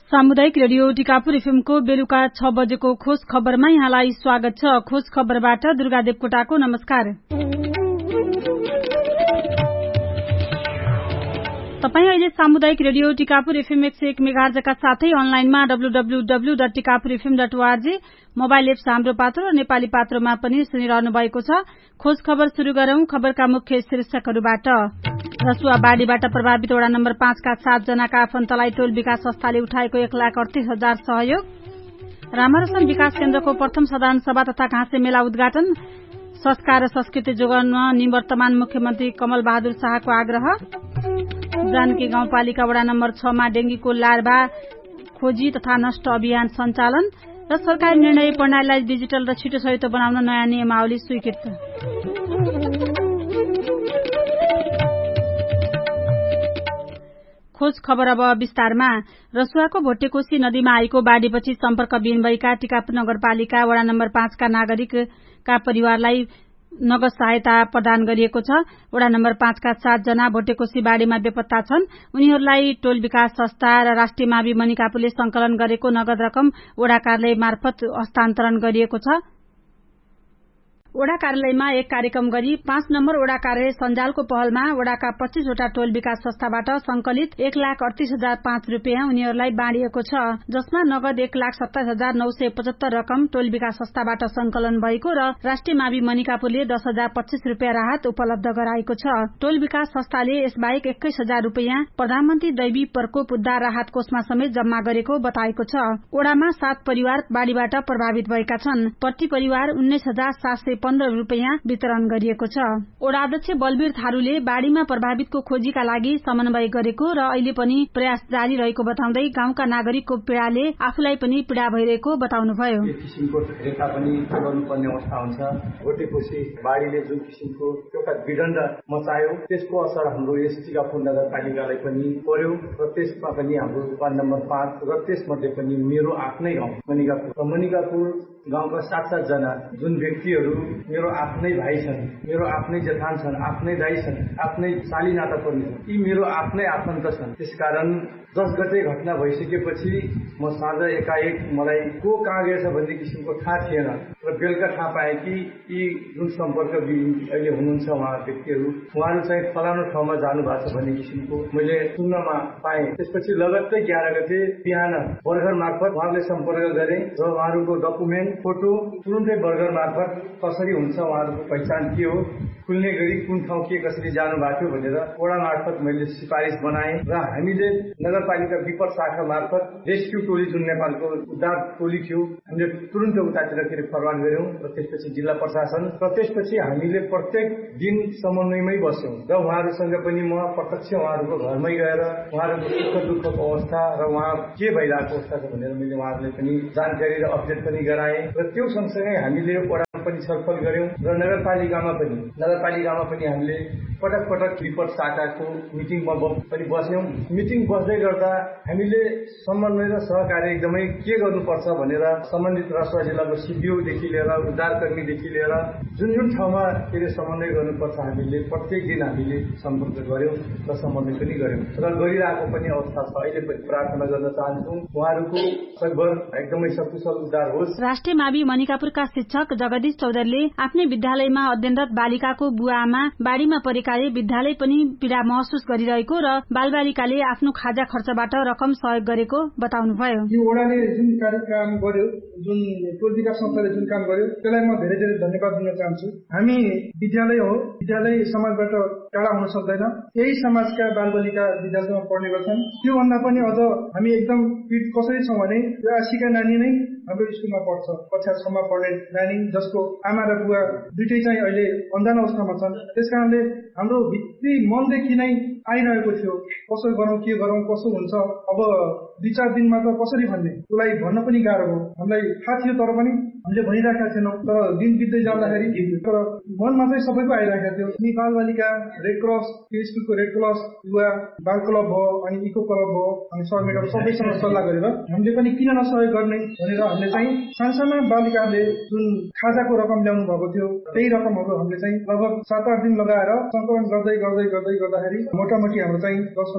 सामुदायिक रेडियो टिकापुर एफएमको बेलुका 6 बजेको खोज खबरमा यहाँलाई स्वागत छ। खोज खबरबाट दुर्गा देवकोटाको नमस्कार। तपाई अहिले सामुदायिक रेडियो टिकापुर एफएम 101 मेगाहर्जका साथै अनलाइनमा www.tikapurfm.org मोबाइल एप्स हाम्रो पात्र र नेपाली पात्रमा पनि सुनिरहनु भएको छ। खोज खबर शुरू गरौं। खबरका मुख्य शीर्षकहरूबाट। रसुवा बाढीबाट प्रभावित वडा नम्बर 5 का 7 जनाका आफन्तलाई टोल विकास संस्थाले उठाएको 1,38,000 सहयोग। रामरसन विकास केन्द्रको प्रथम साधारण सभा तथा घाँसे मेला उद्घाटन। संस्कार र संस्कृति जोगाउन निवर्तमान मुख्यमन्त्री कमल बहादुर शाहको आग्रह। जानकी गाउँपालिका वडा नम्बर 6 मा डेंगीको लार्भा खोजी तथा नष्ट अभियान सञ्चालन र सरकारी निर्णय प्रणालीलाई डिजिटल र छिटो सहित बनाउन नयाँ नियमावली स्वीकृत। खोज खबर अब विस्तारमा। रसुवाको भोटेकोशी नदीमा आएको बाढीपछि सम्पर्कविहीन भएका टिकापुर नगरपालिका वडा नम्बर 5 का नागरिकका परिवारलाई नगद सहायता प्रदान गरिएको छ। वडा नम्बर 5 का 7 जना भोटेकोशी बाढीमा बेपत्ता छन्। उनीहरूलाई टोल विकास संस्था र राष्ट्रिय मावि मणिकापुरले संकलन गरेको नगद रकम वडा कार्यालय मार्फत हस्तान्तरण गरिएको छ। वडा कार्यालयमा एक कार्यक्रम गरी 5 नम्बर वडा कार्यालय सञ्जालको पहलमा वडाका 25 वटा टोल विकास संस्थाबाट संकलित 1,38,005 रुपियाँ उनीहरूलाई बाँडिएको छ, जसमा नगद 1,27,975 रकम टोल विकास संस्थाबाट संकलन भएको र राष्ट्रिय मावि मणिकापुरले 10,025 रुपियाँ राहत उपलब्ध गराएको छ। टोल विकास संस्थाले यसबाहेक 21,000 रुपियाँ प्रधानमन्त्री दैवी प्रकोप उद्धार राहत कोषमा समेत जम्मा गरेको बताएको छ। वडामा 7 परिवार बाढीबाट प्रभावित भएका छन्। प्रति परिवार 19,715 रुपियाँ वितरण गरिएको छ। वडा अध्यक्ष बलवीर थारूले बाढीमा प्रभावितको खोजीका लागि समन्वय गरेको र अहिले पनि प्रयास जारी रहेको बताउँदै गाउँका नागरिकको पीड़ाले आफूलाई पनि पीड़ा भइरहेको बताउनुभयो। यो किसिमको रेखा पनि गर्नुपर्ने अवस्था हुन्छ। भोटेकोशी बाढीले जुन किसिमको एउटा विडण्ड मचायो त्यसको असर हाम्रो यस टिकापुर नगरपालिकालाई पनि पर्यो र त्यसमा पनि हाम्रो वार्ड नम्बर 5 र त्यसमध्ये पनि मेरो आफ्नै गाउँ मणिकापुर गाउँका 7-7 जना जुन व्यक्तिहरू मेरो आफ्नै भाइ छन्, मेरो आफ्नै जेठान छन्, आफ्नै दाइ छन्, आफ्नै साली नाता पनि छन्, यी मेरो आफ्नै आफन्त छन्। त्यसकारण 10 गते घटना भइसकेपछि म साँझ एकाएक मलाई को कहाँ गएछ भन्ने किसिमको थाहा थिएन र बेलुका थाहा पाएँ कि यी जुन सम्पर्क अहिले हुनुहुन्छ उहाँ व्यक्तिहरू उहाँहरू चाहिँ फलानु ठाउँमा जानु भएको छ भन्ने किसिमको मैले सुन्नमा पाएँ। त्यसपछि लगत्तै 11 गते बिहान बर्गर मार्फत उहाँले सम्पर्क गरेँ र उहाँहरूको डकुमेन्ट फोटो तुरुन्तै बर्गर मार्फत कसरी हुन्छ उहाँहरूको पहिचान के हो, खुल्ने गरी कुन ठाउँ के कसरी जानु भएको थियो भनेर वडा मार्फत मैले सिफारिस बनाएँ र हामीले नगरपालिका विपद शाखा मार्फत रेस्क्यू टोली जुन नेपालको उद्धार टोली थियो हामीले तुरुन्त उतातिर फरवार्ड गर्यौं र त्यसपछि जिल्ला प्रशासन र त्यसपछि हामीले प्रत्येक दिन समन्वयमै बस्यौं र उहाँहरूसँग पनि म प्रत्यक्ष उहाँहरूको घरमै गएर उहाँहरूको सुख दुःखको अवस्था र उहाँ के भइरहेको अवस्था छ भनेर मैले उहाँहरूलाई पनि जानकारी र अपडेट पनि गराएँ र त्यो सँगसँगै हामीले वडामा पनि छलफल गर्यौं र नगरपालिकामा पनि हामीले पटक विपद शाखाको मिटिङमा पनि बस्यौं। मिटिङ बस्दै गर्दा हामीले समन्वय र सहकार्य एकदमै के गर्नुपर्छ भनेर सम्बन्धित रसुवा जिल्लाको सिडिओदेखि लिएर उद्धारकर्मीदेखि लिएर जुन ठाउँमा समन्वय गर्नुपर्छ हामीले प्रत्येक दिन हामीले सम्पर्क गर्यौं र समन्वय पनि गर्यौं र गरिरहेको पनि अवस्था छ। अहिले पनि प्रार्थना गर्न चाहन्छौं उहाँहरूको सकभर एकदमै सकुशल उद्धार होस्। राष्ट्रिय मावि मणिकापुरका शिक्षक जगदीश चौधरीले आफ्नै विद्यालयमा अध्ययनरत बालिकाको बुवा आमा बाढीमा परेकाले विद्यालय पनि पीड़ा महसुस गरिरहेको र बालबालिकाले आफ्नो खाजा खर्चबाट रकम सहयोग गरेको बताउनुभयो। यो वडाले जुन कार्यक्रम गर्यो, जुन टोल विकास संस्थाले जुन काम गर्यो त्यसलाई म धेरै धन्यवाद दिन चाहन्छु। हामी विद्यालय हो, विद्यालय समाजबाट टाढा हुन सक्दैन। यही समाजका बालबालिका विद्यालयमा पढ्ने गर्छन्। त्योभन्दा पनि अझ हामी एकदम पीडित कसरी छौँ भने यो आशिका नानी नै हाम्रो स्कुलमा पढ्छ, कक्षा 6 मा पढ्ने नानी जसको आमा र बुवा दुईटै चाहिँ अहिले अन्जान अवस्थामा छन्। त्यसकारणले हाम्रो भित्री मनदेखि नै आइरहेको थियो कसो गरौँ, के गरौँ, कसो हुन्छ, अब 2-4 दिनमा त कसरी भन्ने, उसलाई भन्न पनि गाह्रो हो। हामीलाई थाहा थियो तर पनि हामीले भनिरहेका थिएनौँ। तर दिन बित्दै जाँदाखेरि तर मनमा चाहिँ सबैको आइरहेको थियो। अनि बालबालिका रेड क्रस, स्कुलको रेड क्रस, युवा बाल क्लब हो, अनि इको क्लब हो, अनि सर मेडम सबैसँग सल्लाह गरेर हामीले पनि किन नसहयोग गर्ने भनेर हामीले चाहिँ सानसाना बालिकाहरूले जुन खाजाको रकम ल्याउनु भएको थियो त्यही रकमहरू हामीले चाहिँ लगभग 7-8 दिन लगाएर सङ्कलन गर्दै गर्दाखेरि मोटामोटी मोटामोटी हाम्रो चाहिँ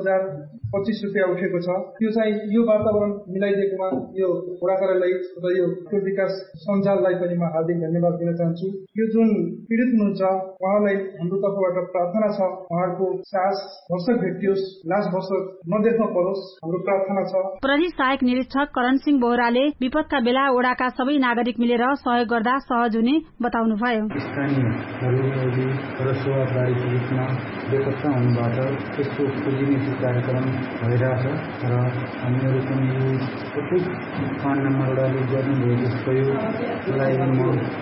10,025 रुपियाँ उठेको छ। यो चाहिँ यो वातावरण मिलाइदिएकोमा यो वडा कार्यालय र यो टोल विकास सञ्जाललाई पनि म हार्दिक धन्यवाद दिन चाहन्छु। यो जुन पीडित हुनुहुन्छ उहाँलाई हाम्रो तर्फबाट प्रार्थना छ उहाँहरूको सास भर्सक भेटियोस्, लास भर्सक नदेख्न परोस्, हाम्रो प्रार्थना छ। प्रहरी सहायक निरीक्षक करण सिंह बोहराले विपदका बेला ओडाका सबै नागरिक मिलेर सहयोग गर्दा सहज हुने बताउनुभयो। स्थानीयहरूले रसुवा बाढी पीडितमा बेपत्ता हुनुबाट त्यसको खोजी कार्यक्रम भइरहेछ र हामीहरू पनि यो प्रत्येक पान नम्बर वडाले गर्नुभएको सहयोगलाई म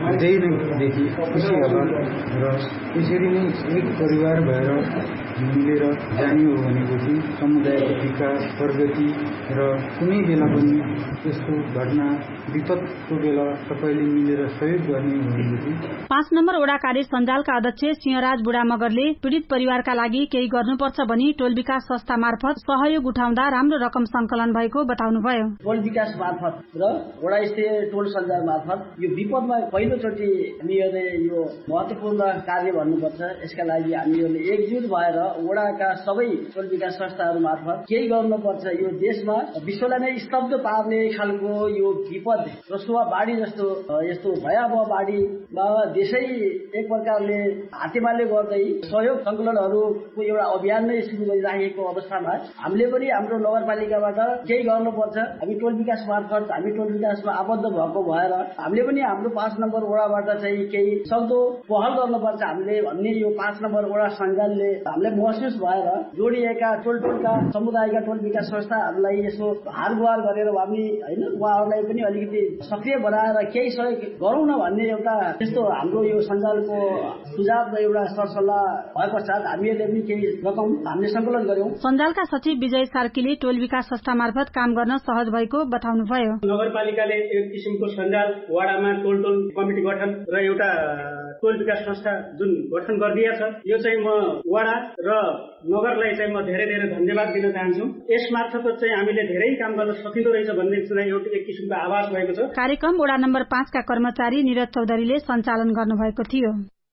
हृदयदेखि खुसी आभार र यसरी नै एक परिवार भएर मिलेर जाने हो भनेपछि समुदायको विकास प्रगति र कुनै बेला पनि त्यस्तो घटना विपदको बेला सबैले मिलेर सहयोग गर्ने हो भनेपछि 5 नम्बर वडा कार्य सञ्जालका अध्यक्ष सिंहराज बुढा मगरले पीडित परिवारका लागि केही गर्नुपर्छ भनी टोल विकास संस्था मार्फत सहयोग उठाउँदा राम्रो रकम संकलन भएको बताउनुभयो। टोल विकास मार्फत र वडा स्तरीय टोल सञ्जाल मार्फत यो विपदमा पहिलोचोटि हामीहरूले यो महत्वपूर्ण कार्य भन्नुपर्छ। यसका लागि हामीहरूले एकजुट भएर वडाका सबै टोल विकास संस्थाहरू मार्फत केही गर्नुपर्छ। यो देशमा विश्वलाई नै स्तब्ध पार्ने खालको यो विपद रसुवा बाढी जस्तो यस्तो भयावह बाढीमा देशै एक प्रकारले हातेमाले गर्दै सहयोग संकलनहरूको एउटा अभियान नै सुरु गरिराखेको अवस्थामा हामीले पनि हाम्रो नगरपालिकाबाट केही गर्नुपर्छ। हामी टोल विकास मार्फत हामी टोल विकासमा आबद्ध भएको भएर हामीले पनि हाम्रो 5 नम्बर वडाबाट चाहिँ केही सक्दो पहल गर्नुपर्छ हामीले भन्ने यो 5 नम्बर वडा सञ्जालले हामीले महसुस भएर जोडिएका टोलका समुदायका टोल विकास संस्थाहरूलाई यसो हार गुहार गरेर हामी होइन उहाँहरूलाई पनि अलिकति सक्रिय बनाएर केही सहयोग गरौँ न भन्ने एउटा त्यस्तो हाम्रो यो सञ्जालको सुझाव र एउटा सरसल्लाह भए पश्चात हामीहरूले पनि केही रकम हामीले संकलन गर्यौं। सञ्जालका सचिव विजय सार्कीले टोल विकास संस्था मार्फत काम गर्न सहज भएको बताउनुभयो। नगरपालिकाले एक किसिमको सञ्जाल वडामा टोल कमिटी गठन र एउटा टोल विकास संस्था जुन गठन गरिदिएको छ यो चाहिँ म वडा र नगरलाई चाहिँ म धेरै धेरै धन्यवाद दिन चाहन्छु। यस मार्फत चाहिँ हामीले धेरै काम गर्न सकिँदो रहेछ भन्ने चाहिँ एउटा एक किसिमको आभास भएको छ। कार्यक्रम वडा नम्बर 5 का कर्मचारी निरज चौधरीले सञ्चालन गर्नुभएको थियो।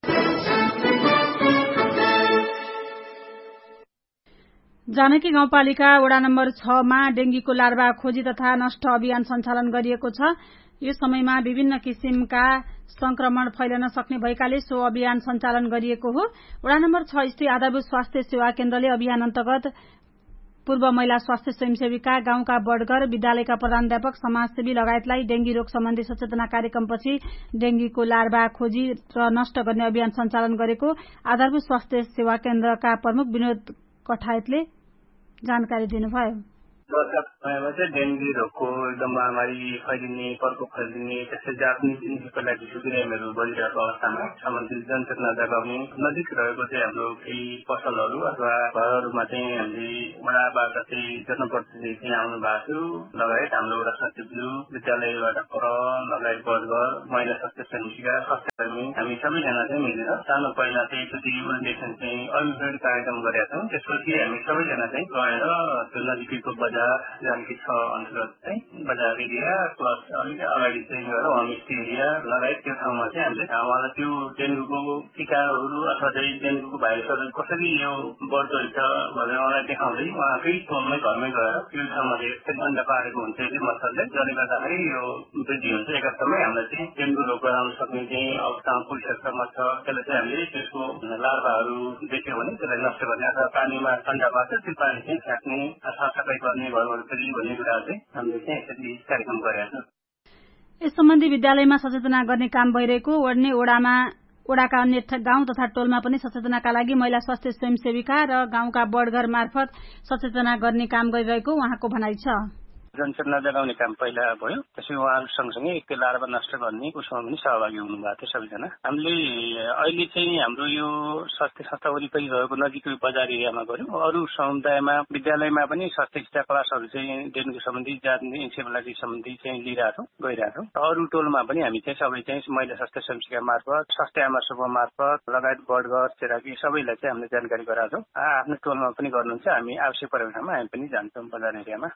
जानकी गाउँपालिका वडा नम्बर 6 मा डेंगीको लार्वा खोजी तथा नष्ट अभियान सञ्चालन गरिएको छ। यो समयमा विभिन्न किसिमका संक्रमण फैलन सक्ने भएकाले सो अभियान सञ्चालन गरिएको हो। वडा नम्बर 6 स्थित आधारभूत स्वास्थ्य सेवा केन्द्रले अभियान अन्तर्गत पूर्व महिला स्वास्थ्य स्वयंसेविका, गाउँका बडगर, विद्यालयका प्रधानाध्यापक, समाजसेवी लगायतलाई डेंगी रोग सम्बन्धी सचेतना कार्यक्रमपछि डेंगीको लार्वा खोजी र नष्ट गर्ने अभियान सञ्चालन गरेको आधारभूत स्वास्थ्य सेवा केन्द्रका प्रमुख विनोद कठायतले जानकारी दिनुभयो। समयमा चाहिँ डेङ्गी रोगको एकदम महामारी फैलिने, प्रकोप फैलिने, त्यसै जातको लागि सुविधाहरू बढिरहेको अवस्थामा सम्बन्धित जनचेतना जगाउने नजिक रहेको चाहिँ हाम्रो केही पसलहरू अथवा घरहरूमा चाहिँ हामीले वडाबाट चाहिँ जनप्रतिनिधि चाहिँ आउनु भएको थियो, लगायत हाम्रो वडा सचिवज्यू, विद्यालयबाट पर लगायत बडगर, महिला स्वास्थ्य स्वयंसेविका, स्वास्थ्यकर्मी हामी सबैजना चाहिँ मिलेर सानो पहिला चाहिँ एकचोटि ओरिएन्टेसन चाहिँ अभिवेदन कार्यक्रम गरेका छौँ। त्यसपछि हामी सबैजना चाहिँ गएर त्यो नजिकैको जानकी 6 अन्तर्गत चाहिँ बजार एरिया प्लस अलिक अगाडि चाहिँ गएर होमस्टे एरिया लगायत त्यो ठाउँमा चाहिँ हामीले उहाँलाई त्यो डेङ्गुको टिकाहरू अथवा चाहिँ डेङ्गुको भाइरसहरू कसरी यो बढ्दो रहेछ भनेर उहाँलाई देखाउँदै उहाँकै टोलमै घरमै गएर त्यो ठाउँमा चाहिँ अन्डा पारेको हुन्छ यो मच्छरले, जसले गर्दाखेरि यो वृद्धि हुन्छ। एकअर्कामै हामीलाई चाहिँ डेङ्गु रोग गराउन सक्ने चाहिँ अवस्थामा पुगिसकेको मच्छर, त्यसलाई चाहिँ हामीले त्यसको लार्भाहरू देख्यो भने त्यसलाई नष्ट गर्ने अथवा पानीमा ठण्डा पार्छ त्यो पानी चाहिँ फ्याँक्ने, साफसफाई गर्ने भन्ने कुरा चाहिँ हामीले चाहिँ यसरी कार्यक्रम गरेका छौँ। यस सम्बन्धी विद्यालयमा सचेतना गर्ने काम भइरहेको वडाका अन्य गाउँ तथा टोलमा पनि सचेतनाका लागि महिला स्वास्थ्य स्वयंसेविका र गाउँका बडघर मार्फत सचेतना गर्ने काम गरिरहेको उहाँको भनाइ छ। जनचेतना जगाउने काम पहिला भयो, त्यसपछि उहाँहरू सँगसँगै त्यो लार्भा नष्ट गर्ने उसमा पनि सहभागी हुनुभएको थियो सबैजना। हामीले अहिले चाहिँ हाम्रो यो स्वास्थ्य संस्था वरिपरि रहेको नजिकै बजार एरियामा गर्यौं। अरू समुदायमा विद्यालयमा पनि स्वास्थ्य शिक्षा क्लासहरू चाहिँ डेङ्गु सम्बन्धी, जातीय इन्सेफेलाइटिस सम्बन्धी चाहिँ गइरहेछौँ। अरू टोलमा पनि हामी चाहिँ सबै चाहिँ महिला स्वास्थ्य स्वयंसेविका मार्फत, स्वास्थ्य आमा समूह मार्फत लगायत बडगर, चेराकी सबैलाई चाहिँ हामीले जानकारी गराएको छौँ। आफ्नो टोलमा पनि गर्नुहुन्छ, हामी आवश्यक परेको ठाउँमा हामी पनि जान्छौँ बजार एरियामा।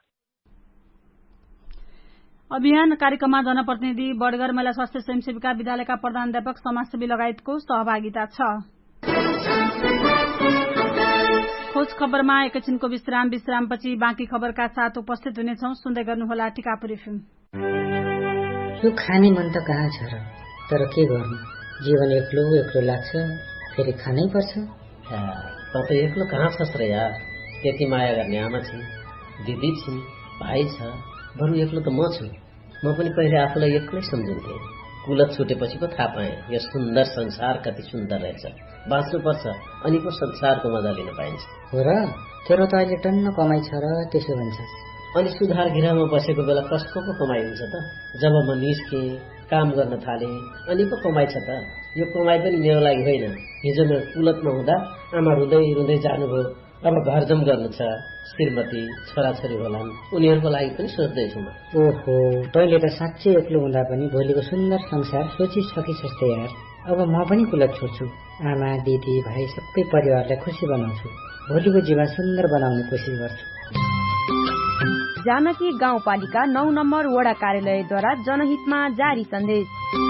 अभियान कार्यक्रममा जनप्रतिनिधि, बडगर महिला स्वास्थ्य स्वयंसेविका, विद्यालयका प्रधानाध्यापक, समाजसेवी लगायतको सहभागिता छ। खोज खबरमा एकैछिनको विश्रामपछि बाँकी खबरका साथ उपस्थित हुनेछौं। सुन्दै गर्नुहोला टिकापुर एफएम। यो खाने मन त कहाँ छ र, तर के गर्नु, जीवन एक्लो एक्लो लाग्छ, फेरि खानै पर्छ। त एक्लो कहाँ छस् र यार, त्यति माया गर्ने आमा छिन्, दिदी छिन्, भाइ छ, बरु एक्लो त म छु। म पनि पहिले आफूलाई एक्लै सम्झिन्थे, कुलत छुटेपछि पो थाहा पाएँ यो सुन्दर संसार कति सुन्दर रहेछ। बाँच्नुपर्छ अनि पो संसारको मजा लिन पाइन्छ। हो र, तेरो त अहिले टन्न कमाइ छ र त्यसो भन्छस्। अनि सुधार गृहमा बसेको बेला कसको पो कमाइ हुन्छ त? जब म निस्केँ, काम गर्न थालेँ, अनि पो कमाइ छ त। यो कमाइ पनि मेरो लागि होइन। हिजो मेरो कुलतमा हुँदा आमा रुँदै रुँदै जानुभयो, अब घर जम गर्नु छ, श्रीमती छोराछोरी होलान्, उनीहरूको लागि पनि सोच्दैछु म। ओहो, तैँले त साँच्चै एक्लो हुँदा पनि भोलिको सुन्दर संसार सोचिसकिस् त यार। अब म पनि कुलत छोड्छु, आमा दिदी भाइ सबै परिवारलाई खुसी बनाउँछु, भोलिको जीवन सुन्दर बनाउने कोसिस गर्छु। जानकी गाउँपालिका 9 नम्बर वडा कार्यालयद्वारा जनहितमा जारी सन्देश।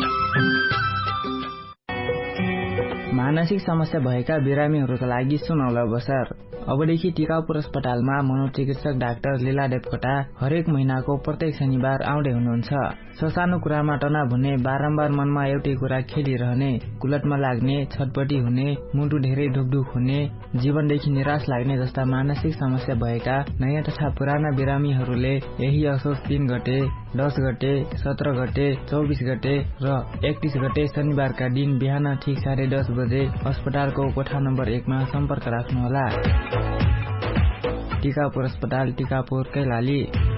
मानसिक समस्या भएका बिरामीहरूका लागि सुनौलो अवसर। अबदेखि टिकापुर अस्पतालमा मनोचिकित्सक डाक्टर लीला देवकोटा हरेक महिनाको प्रत्येक शनिबार आउँदै हुनुहुन्छ। ससानो कुरामा तनाव हुने, बारम्बार मनमा एउटै कुरा खेलिरहने, कुलतमा लाग्ने, छटपटी हुने, मुटु धेरै ढुकढुक हुने, जीवनदेखि निराश लाग्ने जस्ता मानसिक समस्या भएका नयाँ तथा पुराना बिरामीहरूले यही असोज 3 गते, 10 गते, 17 गते, 24 गते र 31 गते शनिबारका दिन बिहान ठिक 10:30 बजे अस्पतालको कोठा नम्बर 1 मा सम्पर्क राख्नुहोला। टिकापुर अस्पताल, टिकापुर, कैलाली।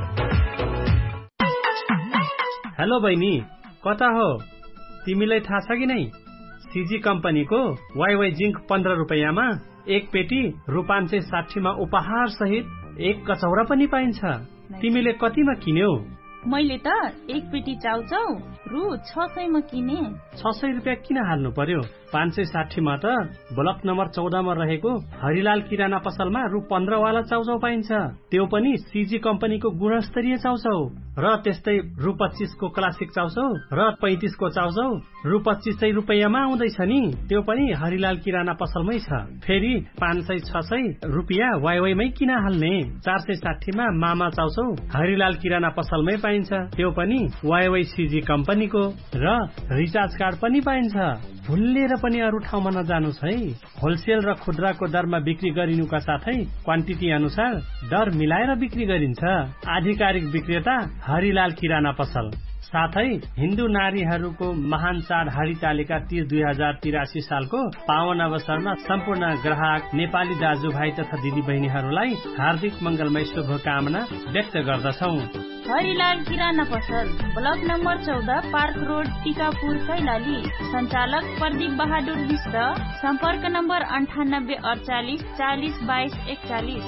हेलो बहिनी, कता हो? तिमीलाई थाहा छ कि नै? सीजी कम्पनीको वाइवाई जिंक 15 रुपैयाँमा 1 पेटी रु 560 मा उपहार सहित 1 कचौरा पनि पाइन्छ। तिमीले कतिमा किन्यौ? मैले त 1 पेटी चाउचाउ रु 600 मा किने। 600 रुपियाँ किन हाल्नु पर्यो? 560 मा त ब्लक नम्बर 14 मा रहेको हरिलाल किराना पसलमा रु 15 वाला चाउचाउ पाइन्छ। त्यो पनि सीजी कम्पनीको गुणस्तरीय चाउचाउ। र त्यस्तै रु 25 को क्लासिक चाउचाउ र 35 को चाउचाउ रु 2500 रुपैयाँमा आउँदैछ नि। त्यो पनि हरिलाल किराना पसलमै छ। फेरि 500-600 रुपियाँ वाइवाईमै किन हाल्ने? 460 मा मामा चाउचाउ हरिलाल किराना पसलमै पाइन्छ। त्यो पनि वाइवाई सीजी कम्पनीको। र रिचार्ज कार्ड पनि पाइन्छ। भुलेर पनि अरू ठाउँमा नजानुस् है। होलसेल र खुद्राको दरमा बिक्री गरिनुका साथै क्वान्टिटी अनुसार दर मिलाएर बिक्री गरिन्छ। आधिकारिक विक्रेता हरिलाल किराना पसल। साथै हिन्दू नारीहरूको महान चाड हरितालिका 30 2083 सालको पावन अवसरमा सम्पूर्ण ग्राहक नेपाली दाजुभाइ तथा दिदी बहिनीहरूलाई हार्दिक मंगलमय शुभकामना व्यक्त गर्दछौं। हरिलाल किराना पसल, block number 14, park road, Tikapur, Kailali. सञ्चालक प्रदीप बहादुर विष्ट। सम्पर्क नम्बर 98 48 40 22 41।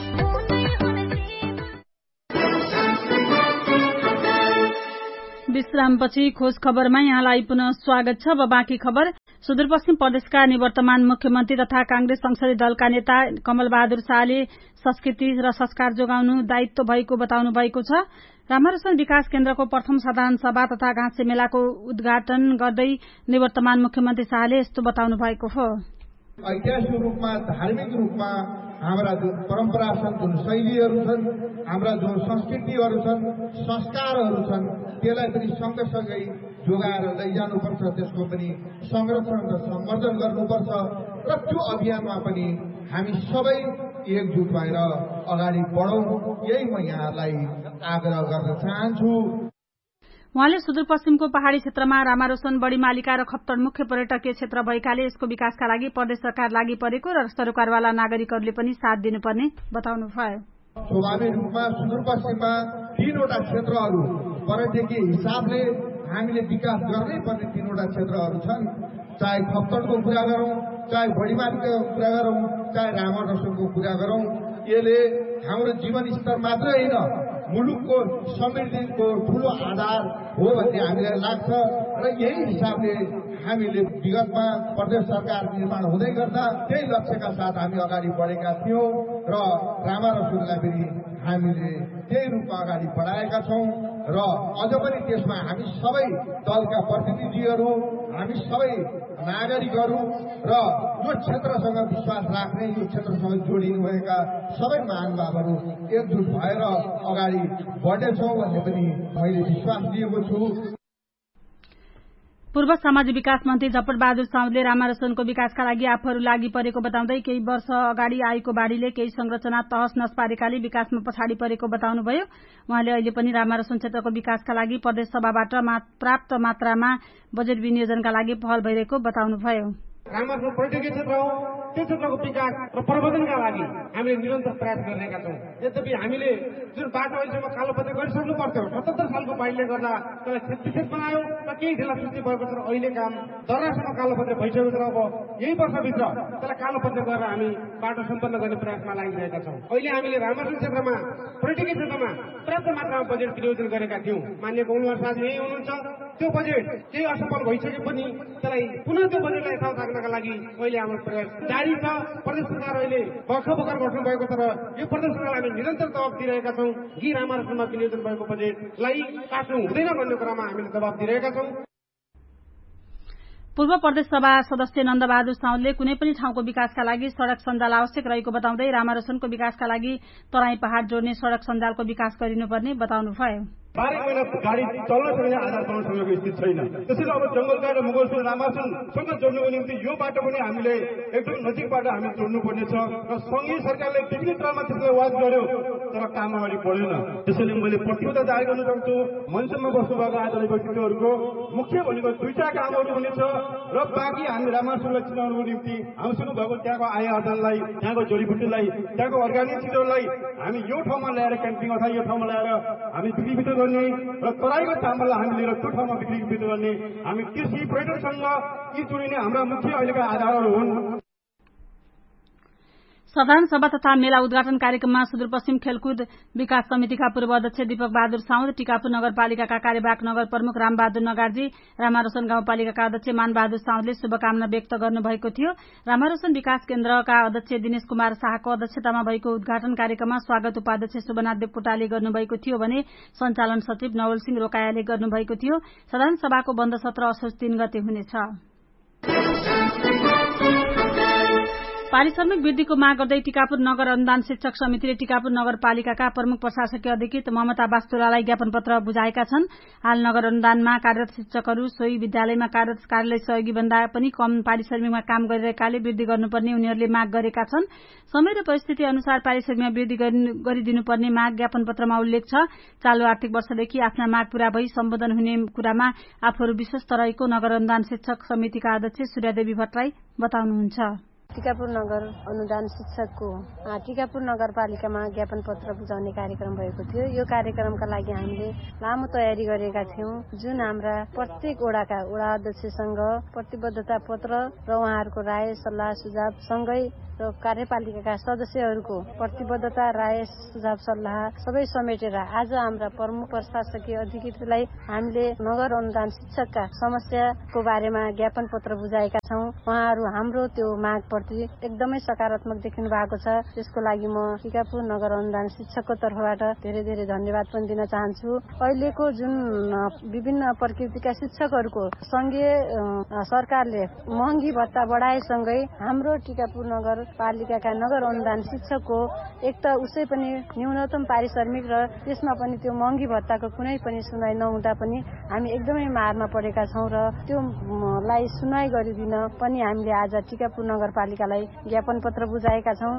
विश्रामपछि खोज खबरमा यहाँलाई पुनः स्वागत छ। अब बाँकी खबर। सुदूरपश्चिम प्रदेशका निवर्तमान मुख्यमन्त्री तथा कांग्रेस संसदीय दलका नेता कमल बहादुर शाहले संस्कृति र संस्कार जोगाउनु दायित्व भएको बताउनु भएको छ। रामारोशन विकास केन्द्रको प्रथम साधारण सभा तथा घाँसे मेलाको उद्घाटन गर्दै निवर्तमान मुख्यमन्त्री शाहले यस्तो बताउनु भएको हो। ऐतिहासिक रूपमा, धार्मिक रूपमा हाम्रा जुन परम्परा छन्, जुन शैलीहरू छन्, हाम्रा जुन संस्कृतिहरू छन्, संस्कारहरू छन्, त्यसलाई पनि सँगसँगै जोगाएर लैजानुपर्छ। त्यसको पनि संरक्षण र संवर्धन गर्नुपर्छ। र त्यो अभियानमा पनि हामी सबै एकजुट भएर अगाडि बढौं, यही म यहाँलाई आग्रह गर्न चाहन्छु। उहाँले सुदूरपश्चिमको पहाड़ी क्षेत्रमा रामारोशन, बड़ीमालिका र खप्तर मुख्य पर्यटकीय क्षेत्र भएकाले यसको विकासका लागि प्रदेश सरकार लागि परेको र सरोकारवाला नागरिकहरूले पनि साथ दिनुपर्ने बताउनु भयो। स्वाभाविक रूपमा सुदूरपश्चिममा 3वटा क्षेत्रहरू पर्यटकीय हिसाबले हामीले विकास गर्नै पर्ने 3वटा क्षेत्रहरू छन्। चाहे खप्तरको कुरा गरौं, चाहे बड़ीमालिकाको कुरा गरौं, चाहे रामारोशनको कुरा गरौं, यसले हाम्रो जीवन स्तर मात्र होइन, मुलुकको समृद्धिको ठूलो आधार हो भन्ने हामीलाई लाग्छ। र यही हिसाबले हामीले विगतमा प्रदेश सरकार निर्माण हुँदै गर्दा त्यही लक्ष्यका साथ हामी अगाडि बढेका थियौं र रामारोशनलाई पनि हामीले त्यही रूपमा अगाडि बढाएका छौं। र अझ पनि त्यसमा हामी सबै दलका प्रतिनिधिहरू हामी सबै नागरिकहरू र यो क्षेत्रसँग विश्वास राख्ने, यो क्षेत्रसँग जोडिनुभएका सबै महानुभावहरू एकजुट भएर अगाडि बढ्नेछौँ भन्ने पनि मैले विश्वास दिएको छु। पूर्व सामाजिक विकास मन्त्री झपट बहादुर साउदले रामारसनको विकासका लागि आफूहरू लागि परेको बताउँदै केही वर्ष अगाडि आएको बाढ़ीले केही संरचना तहस नस पारेकाले विकासमा पछाडि परेको बताउनुभयो। उहाँले अहिले पनि रामारसन क्षेत्रको विकासका लागि प्रदेश सभाबाट प्राप्त मात्रामा बजेट विनियोजनका लागि पहल भइरहेको बताउनुभयो। रामारसन पर्यटकीय क्षेत्र हो, त्यो क्षेत्रको विकास र प्रवर्धनका लागि हामीले निरन्तर प्रयास गरिरहेका छौँ। यद्यपि हामीले जुन बाटो अहिलेसम्म कालोपत्री गरिसक्नु पर्थ्यो, 77 सालको बाढीले गर्दा त्यसलाई क्षतिविशेष बनायो र केही ढिला सृष्टि भएको छ र अहिले काम दर्रासम्म कालोपत्री भइसकेको छ। अब यही वर्षभित्र त्यसलाई कालोपत्री गरेर हामी बाटो सम्पन्न गर्ने प्रयासमा लागिरहेका छौँ। अहिले हामीले रामारसन क्षेत्रमा पर्यटकीय क्षेत्रमा पर्याप्त मात्रामा बजेट विनियोजन गरेका थियौँ। मान्य गौरव साथी यही हुनुहुन्छ। त्यो बजेट केही असफल भइसके पनि त्यसलाई पुनः त्यो बजेटलाई यथावत राख्नका लागि अहिले हाम्रो प्रयास जारी छ। प्रदेश सरकार अहिले भर्खर गर्नु भएको छ र यो प्रदेश सरकारलाई हामी निरन्तर दबाब दिइरहेका छौँ कि रामारसनमा विनियोजन भएको बजेटलाई काट्नु हुँदैन भन्ने कुरामा हामीले दबाब दिइरहेका छौँ। पूर्व प्रदेश सभा सदस्य नन्दबहादुर साउदले कुनै पनि ठाउँको विकासका लागि सड़क सञ्जाल आवश्यक रहेको बताउँदै रामारसनको विकासका लागि तराई पहाड़ जोड्ने सड़क सञ्जालको विकास गरिनुपर्ने बताउनुभयो। 12 महिना गाडी चल्न सक्ने आधार बनाउन सकेको स्थिति छैन। त्यसैले अब जंगलका र मुगलसुर रामारसनसँग जोड्नुको निम्ति यो बाटो पनि हामीले एकदम नजिकबाट हामी जोड्नुपर्नेछ र संघीय सरकारले विभिन्न तहमा त्यसलाई वाद गर्यो तर काम अगाडि बढेन। त्यसैले मैले प्रतिबद्धता जारी गर्न सक्छु। मञ्चमा बस्नुभएको आदरणीय व्यक्तित्वहरूको मुख्य भनेको दुईटा कामहरू हुनेछ र बाँकी हामी रामारसनलाई चिनाउनुको निम्ति हामीसँग भएको त्यहाँको आय आर्जनलाई, त्यहाँको जडीबुटीलाई, त्यहाँको अर्ग्यानिक चिजहरूलाई हामी यो ठाउँमा ल्याएर क्याम्पिङ अथवा यो ठाउँमा ल्याएर हामी बिक्री गर्ने र तराईको चामललाई हामी लिएर त्यो ठाउँमा बिक्री गर्ने हामी कृषि पर्यटनसँग यी जोडिने हाम्रा मुख्य अहिलेका आधारहरू हुन्। साधारण सभा तथा मेला उद्घाटन कार्यक्रममा सुदूरपश्चिम खेलकुद विकास समितिका पूर्व अध्यक्ष दीपक बहादुर साउद, टिकापुर नगरपालिकाका कार्यवाहक नगर प्रमुख रामबहादुर नगार्जी, रामारोसन गाउँपालिकाका अध्यक्ष मानबहादुर साउदले शुभकामना व्यक्त गर्नुभएको थियो। रामारोसन विकास केन्द्रका अध्यक्ष दिनेश कुमार शाहको अध्यक्षतामा भएको उद्घाटन कार्यक्रममा स्वागत उपाध्यक्ष शुभनाथ देवकोटाले गर्नुभएको थियो भने सञ्चालन सचिव नवल सिंह रोकायाले गर्नुभएको थियो। साधारण सभाको बन्द सत्र असोज 3 गते हुनेछ। पारिश्रमिक वृद्धिको माग गर्दै टिकापुर नगर अनुदान शिक्षक समितिले टिकापुर नगरपालिकाका प्रमुख प्रशासकीय अधिकृत ममता बास्तोलालाई ज्ञापन पत्र बुझाएका छन्। हाल नगर अनुदानमा कार्यरत शिक्षकहरू सोही विद्यालयमा कार्यरत कार्यालय सहयोगी भन्दा पनि कम पारिश्रमिकमा काम गरिरहेकाले वृद्धि गर्नुपर्ने उनीहरूले माग गरेका छन्। समय र परिस्थिति अनुसार पारिश्रमिकमा वृद्धि गरिदिनुपर्ने माग ज्ञापन पत्रमा उल्लेख छ। चालु आर्थिक वर्षदेखि आफ्ना माग पूरा भई सम्बोधन हुने कुरामा आफूहरू विश्वस्त रहेको नगर अनुदान शिक्षक समितिका अध्यक्ष सूर्यदेवी भट्टराई बताउनुहुन्छ। टिकापुर नगर अनुदान शिक्षकको टिकापुर नगरपालिकामा ज्ञापन पत्र बुझाउने कार्यक्रम भएको थियो। यो कार्यक्रमका लागि हामीले लामो तयारी गरेका थियौं। जुन हाम्रा प्रत्येक वडाका वडा अध्यक्षसँग प्रतिबद्धता पत्र र उहाँहरूको राय सल्लाह सुझाव सँगै र कार्यपालिकाका सदस्यहरूको प्रतिबद्धता राय सुझाव सल्लाह सबै समेटेर आज हाम्रा प्रमुख प्रशासकीय अधिकृतलाई हामीले नगर अनुदान शिक्षकका समस्याको बारेमा ज्ञापन पत्र बुझाएका छौं। उहाँहरू हाम्रो त्यो मागप्रति एकदमै सकारात्मक देखिनु भएको छ। त्यसको लागि म टिकापुर नगर अनुदान शिक्षकको तर्फबाट धेरै धेरै धन्यवाद पनि दिन चाहन्छु। अहिलेको जुन विभिन्न प्रकृतिका शिक्षकहरूको संघीय सरकारले महँगी भत्ता बढाएसँगै हाम्रो टिकापुर नगर पालिकाका नगर अनुदान शिक्षकको एक त उसै पनि न्यूनतम पारिश्रमिक र त्यसमा पनि त्यो महँगी भत्ताको कुनै पनि सुनाइ नहुँदा पनि हामी एकदमै मारमा परेका छौं र त्यो लाई सुनाइ गरिदिन पनि हामीले आज टिकापुर नगरपालिकालाई ज्ञापन पत्र बुझाएका छौं।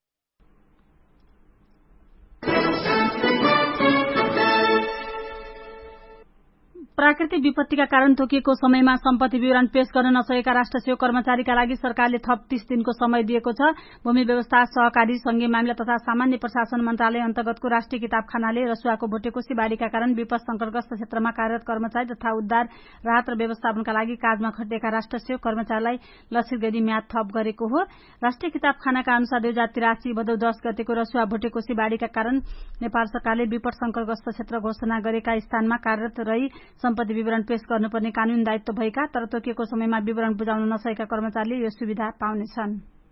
प्राकृतिक विपत्तिका कारण तोकिएको समयमा सम्पत्ति विवरण पेश गर्न नसकेका राष्ट्र सेवा कर्मचारीका लागि सरकारले थप 30 दिनको समय दिएको छ। भूमि व्यवस्था सहकारी संघीय मामिला तथा सामान्य प्रशासन मन्त्रालय अन्तर्गतको राष्ट्रिय किताबखानाले रसुवाको भोटेकोशी बाढीका कारण विपद संकटग्रस्त क्षेत्रमा कार्यरत कर्मचारी तथा उद्धार राहत र व्यवस्थापनका लागि काजमा खटिएका राष्ट्र सेवा कर्मचारीलाई लक्षित गरी म्याद थप गरेको हो। राष्ट्रिय किताबखानाका अनुसार 2083 भदौ 10 गतेको रसुवा भोटेकोशी बाढीका कारण नेपाल सरकारले विपद संकटग्रस्त क्षेत्र घोषणा गरेका स्थानमा कार्यरत रही सम्पत्ति विवरण पेश गर्नुपर्ने कानूनी दायित्व भएका तर तोकिएको समयमा विवरण बुझाउन नसकेका कर्मचारीले यो सुविधा पाउनेछन्।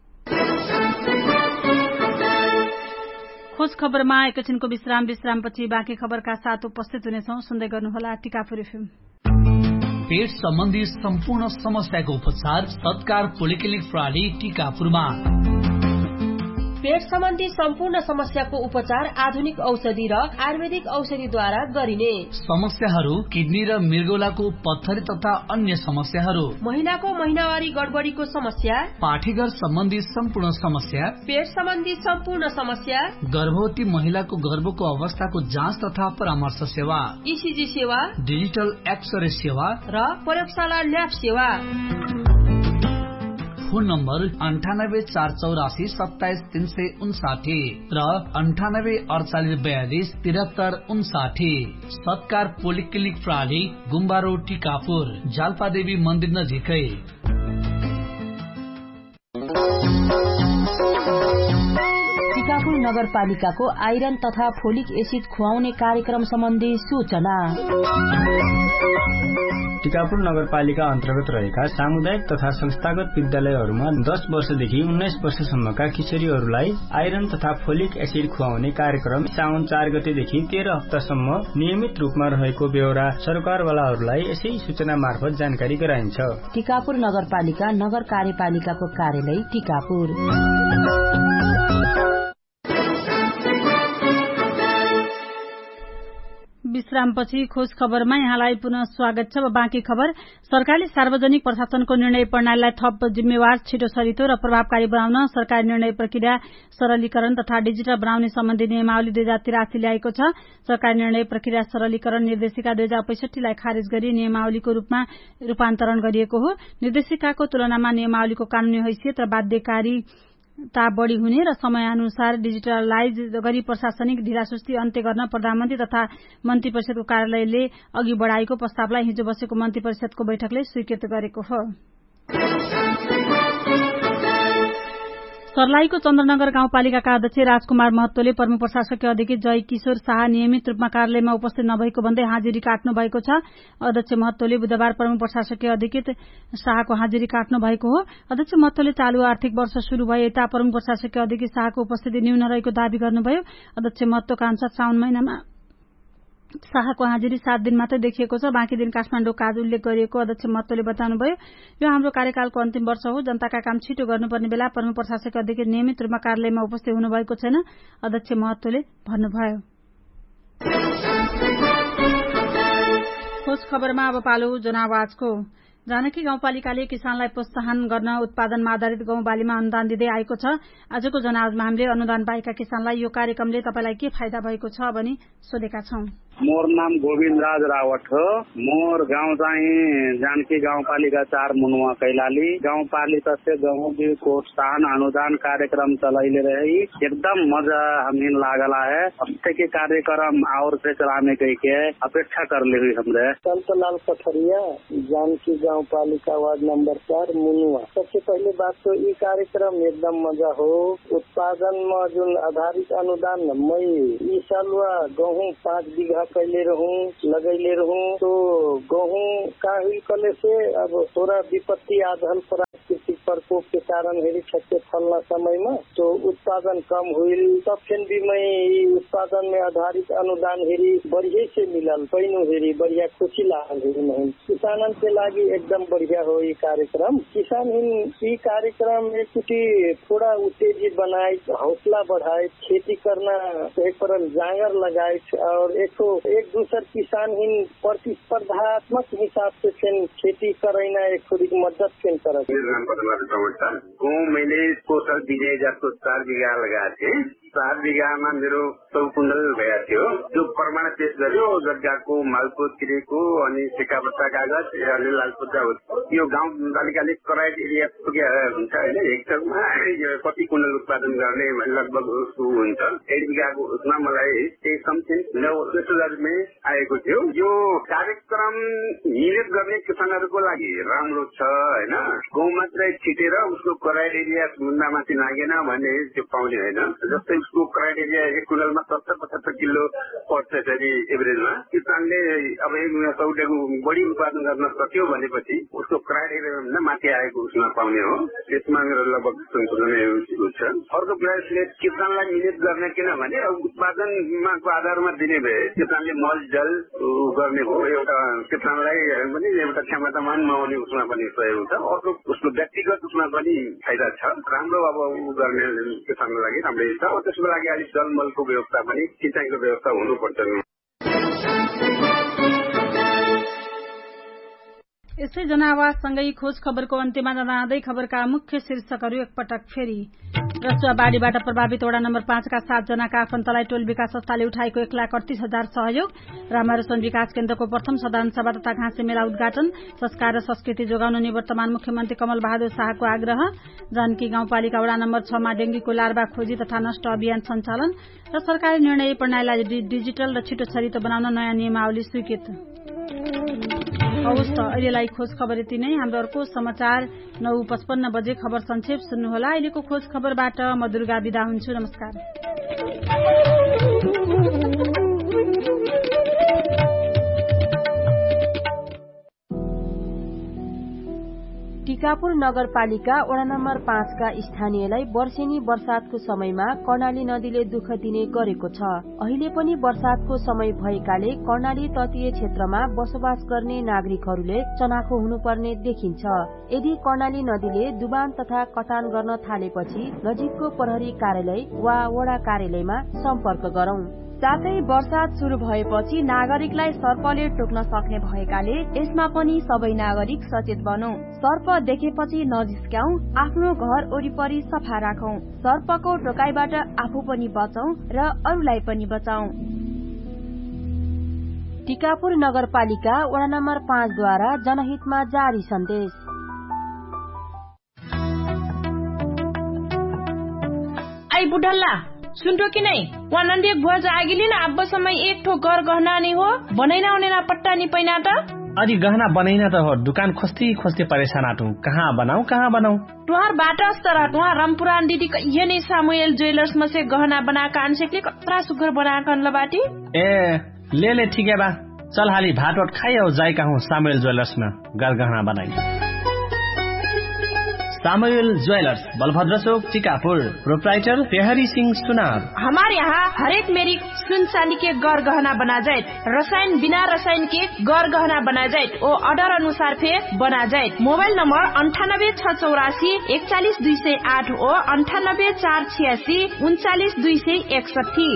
खोज खबरमा एकैछिनको विश्रामपछि बाँकी खबरका साथ उपस्थित हुनेछौं। सुन्दै गर्नुहोला टिकापुर एफएम। पेट सम्बन्धी सम्पूर्ण समस्याको उपचार सत्कार पोलिक्लिनिक प्रणाली टीकापुरमा। पेट सम्बन्धी सम्पूर्ण समस्याको उपचार आधुनिक औषधि र आयुर्वेदिक औषधिद्वारा गरिने। समस्याहरू किडनी र मृगौलाको पत्थरी तथा अन्य समस्याहरू, महिलाको महिनावारी गडबडीको समस्या, पाठीघर सम्बन्धी सम्पूर्ण समस्या, पेट सम्बन्धी सम्पूर्ण समस्या, गर्भवती महिलाको गर्भको अवस्थाको जाँच तथा परामर्श सेवा, ईसीजी सेवा, डिजिटल एक्सरे सेवा र प्रयोगशाला ल्याब सेवा। फोन नम्बर 9848473359 र 9848427359। सत्कार पोलिक्लिनिक प्रणाली गुम्बा रोड टीकापुर, जाल्पादेवी मन्दिर नजिकै। टीकापुर नगरपालिकाको आइरन तथा फोलिक एसिड खुवाउने कार्यक्रम सम्बन्धी सूचना। टीकापुर नगरपालिका अन्तर्गत रहेका सामुदायिक तथा संस्थागत विद्यालयहरूमा 10 वर्षदेखि 19 वर्षसम्मका किशोरीहरूलाई आइरन तथा फोलिक एसिड खुवाउने कार्यक्रम साउन 4 गतेदेखि 13 हप्तासम्म नियमित रूपमा रहेको बेहोरा सरकारवालाहरूलाई यसै सूचना मार्फत जानकारी गराइन्छ। टीकापुर नगरपालिका नगर कार्यपालिकाको कार्यालय टीकापुर। विश्रामपछि खोज खबरमा यहाँलाई पुनः स्वागत छ। बाँकी खबर। सरकारले सार्वजनिक प्रशासनको निर्णय प्रणालीलाई थप जिम्मेवार, छिटो छरितो र प्रभावकारी बनाउन सरकारी निर्णय प्रक्रिया सरलीकरण तथा डिजिटल बनाउने सम्बन्धी नियमावली 2083 ल्याएको छ। सरकारी निर्णय प्रक्रिया सरलीकरण निर्देशिका 2065 लाई खारेज गरी नियमावलीको रूपमा रूपान्तरण गरिएको हो। निर्देशिकाको तुलनामा नियमावलीको कानूनी हैसियत र बाध्यकारी बढ़ी हुने र समयानुसार डिजिटलाइज गरी प्रशासनिक ढिलासुस्ती अन्त्य गर्न प्रधानमन्त्री तथा मन्त्री परिषदको कार्यालयले अघि बढ़ाएको प्रस्तावलाई हिजो बसेको मन्त्री परिषदको बैठकले स्वीकृत गरेको हो। सर्लाहीको चन्द्रनगर गाउँपालिकाका अध्यक्ष राजकुमार महतोले प्रमुख प्रशासकीय अधिकृत जय किशोर शाह नियमित रूपमा कार्यालयमा उपस्थित नभएको भन्दै हाजिरी काट्नु भएको छ। अध्यक्ष महतोले बुधबार प्रमुख प्रशासकीय अधिकृत शाहको हाजिरी काट्नु भएको हो। अध्यक्ष महतोले चालू आर्थिक वर्ष शुरू भए यता प्रमुख प्रशासकीय अधिकृत शाहको उपस्थिति न्यून रहेको दावी गर्नुभयो। अध्यक्ष महतोका अनुसार साउन महिनामा शाहको हाजिरी 7 दिन मात्रै देखिएको छ। बाँकी दिन काठमाडौँका आज उल्लेख गरिएको अध्यक्ष महतोले बताउनुभयो। यो हाम्रो कार्यकालको अन्तिम वर्ष हो। जनताका काम छिटो गर्नुपर्ने बेला प्रमुख प्रशासकीय अधिकृत नियमित रूपमा कार्यालयमा उपस्थित हुनुभएको छैन, अध्यक्ष महतोले भन्नुभयो। खोज खबरमा अब पालो जनावाजको। जानकी गाउँपालिकाले किसानलाई प्रोत्साहन गर्न उत्पादनमा आधारित गहुँ बालीमा अनुदान दिँदै आएको छ। आजको जनावाजमा हामीले अनुदान पाएका किसानलाई यो कार्यक्रमले तपाईलाई के फाइदा भएको छ भनी सोधेका छौं। मोर नाम गोविंद राज रावत हो। मोर गांव चाहिँ जानकी गाउँपालिका 4 मुनुआ कैलाली गाउँपालिका से गेहूं की प्रोत्साहन अनुदान कार्यक्रम चलाइले रही। एकदम मजा हमें लागला है। हफ्ते के कार्यक्रम और से चलाने के अपेक्षा कर ली हुई हमने। संतलाल पथरिया जानकी गाउँपालिका वार्ड नंबर 4 मुनुआ। सबसे पहले बात तो ये कार्यक्रम एकदम मजा हो। उत्पादन में जो आधारित अनुदान मैं इस साल गेहूं 5 बीघा कैले रहूं लगैले रहूं तो गेहूं का हुई कले से अब थोड़ा विपत्ति आधल प्राकृतिक प्रकोप के कारण हेरी क्षति फलना समय में तो उत्पादन कम हुई। तब फिर भी मैं उत्पादन में आधारित अनुदान हेरी बढ़िया से मिलल पैनो हेरी बढ़िया खुशी लागल हेरी नहीं। किसानन के लागी एकदम बढ़िया हो ये कार्यक्रम। किसान ये कार्यक्रम एक थोड़ा उत्तेजित बनाए, हौसला बढ़ाए, खेती करना पर जांगर लगाए और एक दूसर किसान हिन प्रतिस्पर्धात्मक हिसाब से खेती करना एक थोड़ी मदद कर। मैंने पोषण विजय जस्तो 4 बीघा लगाए थे। 4 बीघामा मेरो 100 कुण्डल भए थियो। जो प्रमाण पेश गर्यो जग्गाको मालपोत किरेको अनि ठेकापट्टा कागज अनि लालपुर्जा हो। यो गाउँपालिकाले कराइट एरिया पुगे हुन्छ हैन। हेक्टरमा कति कुण्डल उत्पादन गर्ने लगभग उसको हुन्छ। 1 बीघाको उसमा मलाई समथिङ 9,000 में आएको थियो। यो कार्यक्रम मिहिनेत गर्ने किसानहरूको लागि राम्रो छ हैन। गहुँ मात्रै छिटेर उसको कराइट एरिया मुन्दामाथि लागेन भन्ने त्यो पाउने हैन। जस्तै उसको क्राइटेरिया 1 कुइन्टलमा 70-75 किलो पर्छ फेरि एभरेजमा। किसानले अब 100 डेको बढी उत्पादन गर्न सक्यो भनेपछि उसको क्राइटेरिया माथि आएको उसमा पाउने हो। त्यसमा मेरो लगभग संशोधन छ। अर्को प्रयासले किसानलाई मिहिनेत गर्ने, किनभने उत्पादनमा आधारमा दिने भए किसानले मल जल गर्ने हो, एउटा किसानलाई पनि एउटा क्षमतामान नहुने उसमा पनि सहयोग छ। अर्को उसको व्यक्तिगत उसमा पनि फाइदा छ। राम्रो अब गर्ने किसानको लागि राम्रै छ। त्यसको लागि अलिक जलमलको व्यवस्था पनि, सिँचाइको व्यवस्था हुनुपर्छ। यस्तै जनावाससँगै खोज खबरको अन्त्यमा जाँदै खबरका मुख्य शीर्षकहरू एकपटक फेरि। रसुवा बाढीबाट प्रभावित वडा नम्बर 5 का 7 जनाका आफन्तलाई टोल विकास संस्थाले उठाएको 1,38,000 सहयोग। रामारोशन विकास केन्द्रको प्रथम साधारण सभा तथा घाँसे मेला उद्घाटन। संस्कार र संस्कृति जोगाउन निवर्तमान मुख्यमन्त्री कमल बहादुर शाहको आग्रह। जानकी गाउँपालिका वडा नम्बर 6 मा डेंगीको लार्वा खोजी तथा नष्ट अभियान सञ्चालन र सरकारी निर्णय प्रणालीलाई डिजिटल र छिटो छरितो बनाउन नयाँ नियमावली स्वीकृत। हवस् त अहिलेलाई खोज खबर यति नै। हाम्रो अर्को समाचार 9:55 बजे खबर संक्षेप सुन्नुहोला। अहिलेको खोज खबरबाट म दुर्गा बिदा हुन्छु। नमस्कार। टिकापुर नगरपालिका वडा नम्बर 5 का स्थानीयलाई वर्षेनी वर्षातको समयमा कर्णाली नदीले दुःख दिने गरेको छ। अहिले पनि वर्षातको समय भएकाले कर्णाली तटीय क्षेत्रमा बसोबास गर्ने नागरिकहरूले चनाखो हुनुपर्ने देखिन्छ। यदि कर्णाली नदीले डुबान तथा कटान गर्न थालेपछि नजिकको प्रहरी कार्यालय वा वडा कार्यालयमा सम्पर्क गरौं। साथै वर्षात शुरू भएपछि नागरिकलाई सर्पले टोक्न सक्ने भएकाले यसमा पनि सबै नागरिक सचेत बनौं। सर्प देखेपछि नजिस्क्याउ, आफ्नो घर वरिपरि सफा राखौं। सर्पको टोकाइबाट आफू पनि बचौं र अरूलाई पनि बचाउँ। टिकापुर नगरपालिका वडा नम्बर 5 द्वारा जनहितमा जारी सन्देश। आई बुढल्ला सुन्टो कि नै वहाँ नन्दी भुज आगिली न अब समय एक ठो घर गहना नि हो बनैना उनेना पट्टा नि पैना त अरे गहना बनैना त हो दुकान खोस्ती परेशान आटू कहाँ बनाऊ तुहार बाटा अस्तर तुहार रामपुरान दीदी ये नै सामुएल ज्वेलर्स में से गहना बनाका अनसेकले कत्रा सुगर बनाका लबाटी ए ले ठीक है बा चल हाली भात वट खाई और जाई कहूँ सामुएल ज्वेलर्स में गहना बनाई। सामुएल ज्वेलर्स बलभद्र चौक टिकापुर। प्रोप्राइटर पेहरी सिंह सुनार। हमारे यहाँ हरेक मेरी सुन चांदी के गौर गहना बना जाए, रसायन बिना रसायन के गौर गहना बना जाए और ऑर्डर अनुसार फिर बना जाए। मोबाइल नंबर 98 684 41 208 और 98 486 39 261।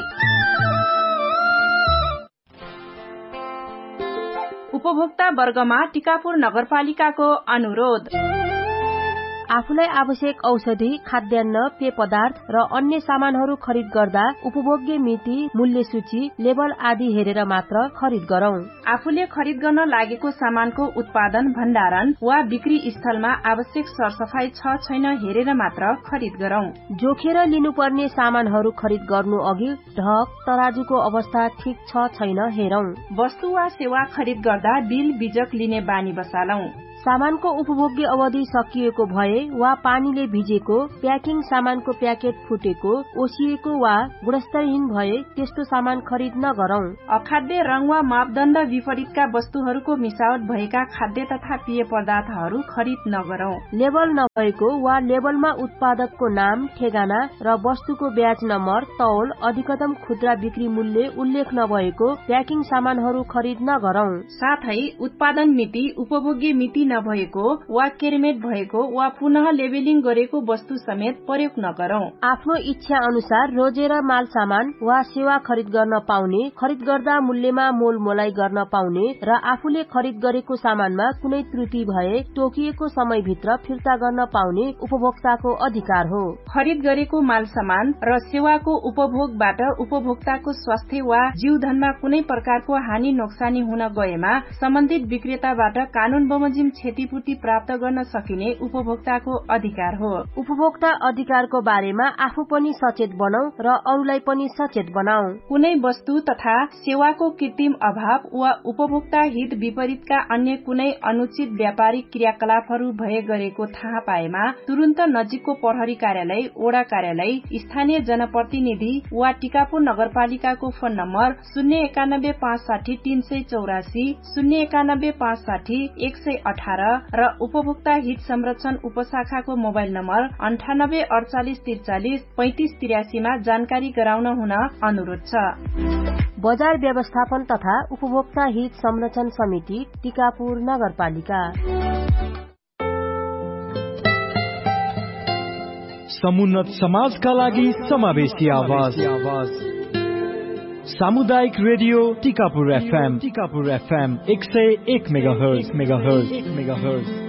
उपभोक्ता वर्गमा टिकापुर नगरपालिकाको अनुरोध। आफूलाई आवश्यक औषधि, खाद्यान्न, पेय पदार्थ र अन्य सामानहरू खरिद गर्दा उपभोग्य मिति, मूल्य सूची, लेबल आदि हेरेर मात्र खरिद गरौं। आफूले खरिद गर्न लागेको सामानको उत्पादन, भण्डारण वा बिक्री स्थलमा आवश्यक सरसफाई छ छैन हेरेर मात्र खरिद गरौं। जोखेर लिनुपर्ने सामानहरू खरिद गर्नु अघि ढक, तराजुको अवस्था ठीक छ छैन हेरौं। वस्तु वा सेवा खरिद गर्दा बिल बीजक लिने बानी बसालौं। सामानको उपभोग्य अवधि सकिएको भए वा पानीले भिजेको, प्याकिङ सामानको प्याकेट फुटेको, ओसिएको वा गुणस्तरहीन भए त्यस्तो सामान खरिद नगरौं। अखाद्य रंग वा मापदण्ड विपरीतका वस्तुहरूको मिसावट भएका खाद्य तथा पेय पदार्थहरू खरिद नगरौं। लेबल नभएको वा लेबलमा उत्पादकको नाम, ठेगाना र वस्तुको ब्याज नम्बर, तौल, अधिकतम खुद्रा बिक्री मूल्य उल्लेख नभएको प्याकिङ सामानहरू खरिद नगरौं। साथै उत्पादन मिति, उपभोग्य मिति नभएको वा केरमेट भएको वा पुनः लेबलिङ गरेको वस्तु समेत प्रयोग नगरौं। आफ्नो इच्छा अनुसार रोजेर माल सामान वा सेवा खरिद गर्न पाउने, खरिद गर्दा मूल्यमा मोल मोलाई गर्न पाउने र आफूले खरिद गरेको सामानमा कुनै त्रुटि भए तोकिएको समयभित्र फिर्ता गर्न पाउने उपभोक्ताको अधिकार हो। खरिद गरेको माल सामान र सेवाको उपभोगबाट उपभोक्ताको स्वास्थ्य वा जीवधनमा कुनै प्रकारको हानि नोक्सानी हुन गएमा सम्बन्धित विक्रेताबाट कानून बमोजिम क्षतिपूर्ति प्राप्त गर्न सकिने उपभोक्ताको अधिकार हो। उपभोक्ता अधिकारको बारेमा आफू पनि सचेत बनाऊ र अरूलाई पनि सचेत बनाऊ। कुनै वस्तु तथा सेवाको कृत्रिम अभाव वा उपभोक्ता हित विपरीतका अन्य कुनै अनुचित व्यापारिक क्रियाकलापहरू भए गरेको थाहा पाएमा तुरन्त नजिकको प्रहरी कार्यालय, ओडा कार्यालय, स्थानीय जनप्रतिनिधि वा टिकापुर नगरपालिकाको फोन नम्बर 091 560 384 091 560 118 र उपभोक्ता हित संरक्षण उपशाखाको मोबाइल नम्बर 98 48 43 35 83 मा जानकारी गराउन हुन अनुरोध छ। बजार व्यवस्थापन तथा उपभोक्ता हित संरक्षण समिति, टिकापुर नगरपालिका। समुन्नत समाजका लागि समावेशी आवाज। सामुदायिक रेडियो टिकापुर FM 101 मेगाहर्ज।